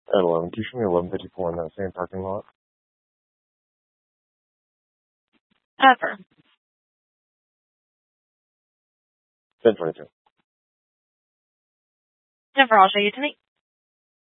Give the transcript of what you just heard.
At 11. Can you show me 1154 in that same parking lot? Ever. 1022. Jennifer, I'll show you tonight.